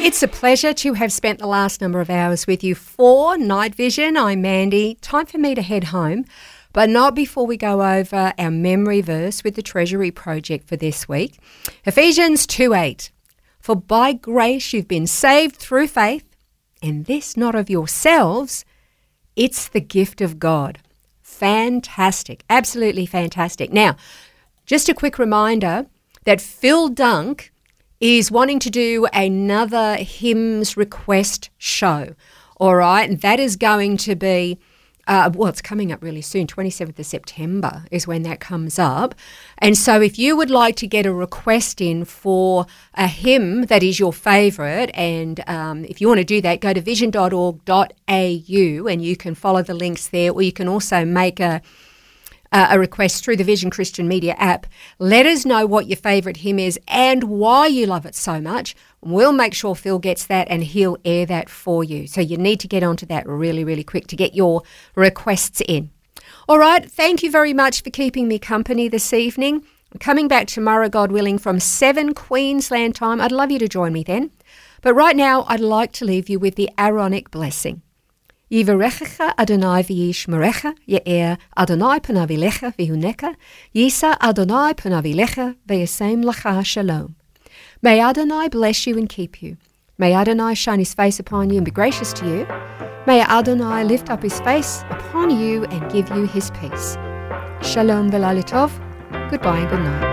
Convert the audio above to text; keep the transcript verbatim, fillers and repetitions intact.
It's a pleasure to have spent the last number of hours with you for Night Vision. I'm Mandy. Time for me to head home, but not before we go over our memory verse with the Treasury Project for this week. Ephesians two eight. For by grace you've been saved through faith, and this not of yourselves, it's the gift of God. Fantastic. Absolutely fantastic. Now, just a quick reminder that Phil Dunk is wanting to do another hymns request show. All right, and that is going to be, uh, well, it's coming up really soon, twenty-seventh of September is when that comes up. And so if you would like to get a request in for a hymn that is your favourite, and um, if you want to do that, go to vision dot org dot a u and you can follow the links there, or you can also make a Uh, a request through the Vision Christian Media app. Let us know what your favourite hymn is and why you love it so much. We'll make sure Phil gets that and he'll air that for you. So you need to get onto that really, really quick to get your requests in. All right, thank you very much for keeping me company this evening. I'm coming back tomorrow, God willing, from seven Queensland time. I'd love you to join me then. But right now, I'd like to leave you with the Aaronic blessing. Yivarechecha Adonai v'yishmerecha, Ye'er Adonai panav elecha v'hunecha, Yisa Adonai panav elecha v'yasem lecha shalom. May Adonai bless you and keep you. May Adonai shine his face upon you and be gracious to you. May Adonai lift up his face upon you and give you his peace. Shalom v'laila tov. Goodbye and good night.